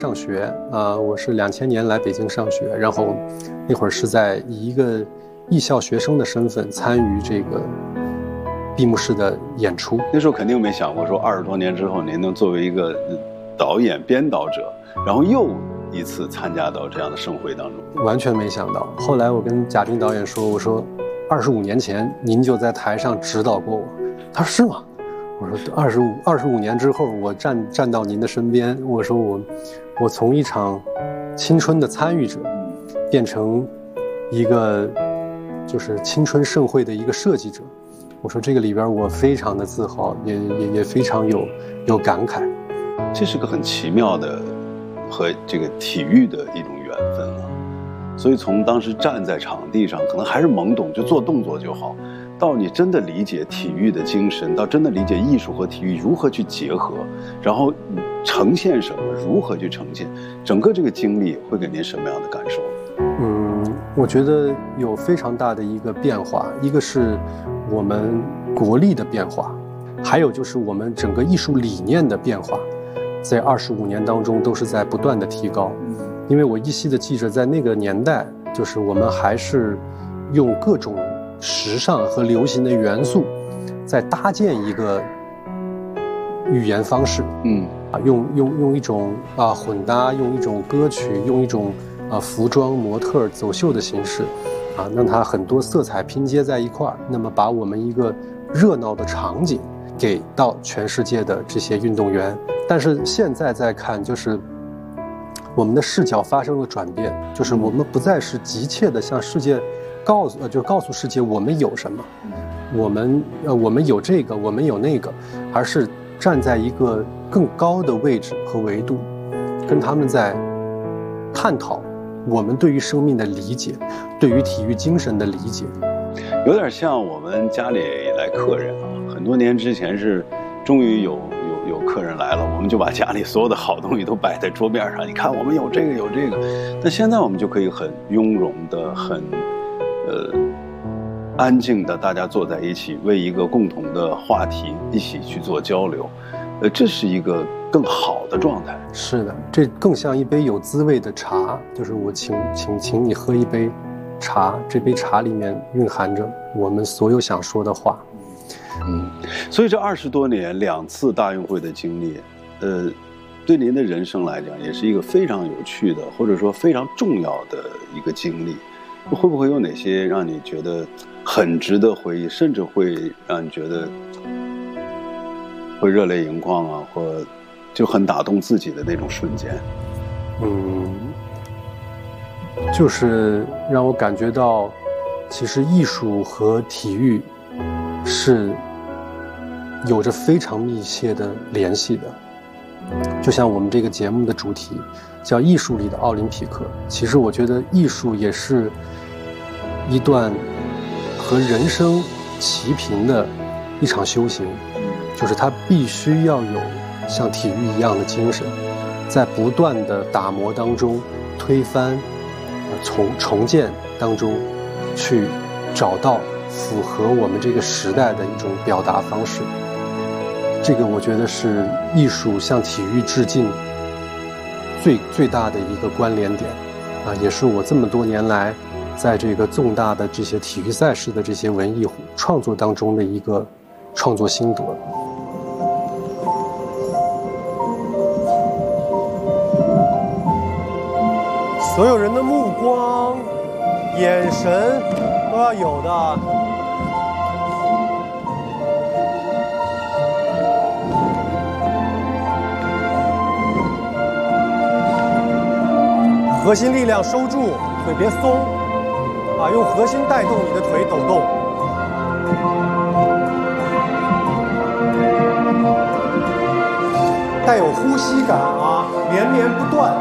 上学我是2000年来北京上学，然后那会儿是以一个艺校学生的身份参与这个闭幕式的演出。 那时候肯定没想过说20多年之后您能作为一个导演编导者，然后又一次参加到这样的盛会当中， 完全没想到。后来我跟贾冰导演说，我说25年前您就在台上指导过我。他说是吗？我说25年之后我站到您的身边，我说我从一场青春的参与者变成一个就是青春盛会的一个设计者。我说这个里边我非常的自豪，也非常有感慨。 这是个很奇妙的和这个体育的一种缘分了。所以从当时站在场地上可能还是懵懂，就做动作就好，到你真的理解体育的精神，到真的理解艺术和体育如何去结合，然后呈现什么，如何去呈现，整个这个经历会给您什么样的感受？ 我觉得有非常大的一个变化，一个是我们国力的变化，还有就是我们整个艺术理念的变化，在25年当中都是在不断的提高。因为我一系的记者在那个年代，就是我们还是用各种时尚和流行的元素，在搭建一个语言方式，用一种混搭，用一种歌曲，用一种服装模特走秀的形式，让它很多色彩拼接在一块儿，那么把我们一个热闹的场景给到全世界的这些运动员。但是现在再看，就是我们的视角发生了转变，就是我们不再是急切的向世界告诉世界我们有什么，我们有这个，我们有那个，而是站在一个更高的位置和维度，跟他们在探讨我们对于生命的理解，对于体育精神的理解。 有点像我们家里来客人很多年之前是终于有客人来了，我们就把家里所有的好东西都摆在桌面上，你看我们有这个有这个。但现在我们就可以很雍容的很安静的大家坐在一起，为一个共同的话题一起去做交流，这是一个更好的状态。 是的，这更像一杯有滋味的茶，就是我请你喝一杯茶，这杯茶里面蕴含着我们所有想说的话。 所以这20多年2次大运会的经历，对您的人生来讲也是一个非常有趣的，或者说非常重要的一个经历。会不会有哪些让你觉得很值得回忆，甚至会让你觉得会热泪盈眶或就很打动自己的那种瞬间？ 就是让我感觉到，其实艺术和体育是有着非常密切的联系的。就像我们这个节目的主题叫艺术里的奥林匹克，其实我觉得艺术也是一段和人生齐平的一场修行，就是它必须要有像体育一样的精神，在不断的打磨当中推翻重建当中去找到符合我们这个时代的一种表达方式。这个我觉得是艺术向体育致敬最大的一个关联点也是我这么多年来在这个重大的这些体育赛事的这些文艺创作当中的一个创作心得。 所有人的目光、眼神都要有的。核心力量收住，腿别松，用核心带动你的腿抖动。带有呼吸感连绵不断。